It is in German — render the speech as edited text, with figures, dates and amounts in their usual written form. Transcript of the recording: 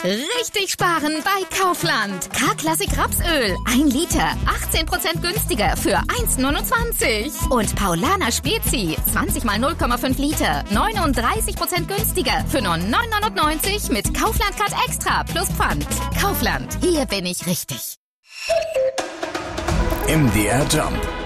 Richtig sparen bei Kaufland. K-Klassik Rapsöl. 1 Liter. 18% günstiger für 1,29. Und Paulaner Spezi. 20 mal 0,5 Liter. 39% günstiger für nur 9,99 mit Kaufland Card Extra plus Pfand. Kaufland. Hier bin ich richtig. MDR Jump.